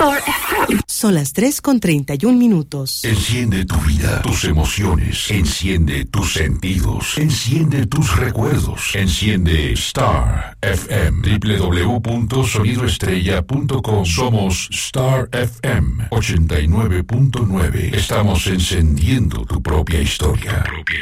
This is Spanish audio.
Star FM. Son las 3:31. Enciende tu vida, tus emociones. Enciende tus sentidos. Enciende tus recuerdos. Enciende Star FM. www.sonidoestrella.com. Somos Star FM 89.9. Estamos encendiendo tu propia historia.